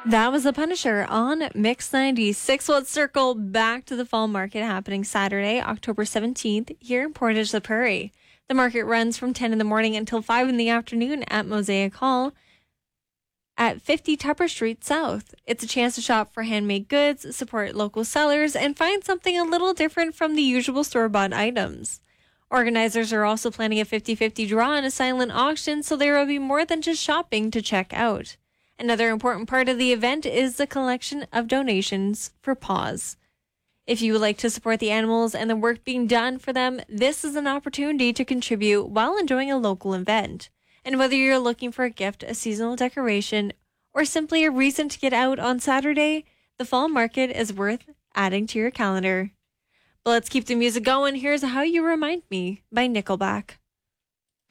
That was The Punisher on Mix 96. Let's circle back to the fall market happening Saturday, October 17th, here in Portage la Prairie. The market runs from 10 in the morning until 5 in the afternoon at Mosaic Hall at 50 Tupper Street South. It's a chance to shop for handmade goods, support local sellers, and find something a little different from the usual store-bought items. Organizers are also planning a 50-50 draw and a silent auction, so there will be more than just shopping to check out. Another important part of the event is the collection of donations for PAWS. If you would like to support the animals and the work being done for them, this is an opportunity to contribute while enjoying a local event. And whether you're looking for a gift, a seasonal decoration, or simply a reason to get out on Saturday, the fall market is worth adding to your calendar. But let's keep the music going. Here's How You Remind Me by Nickelback.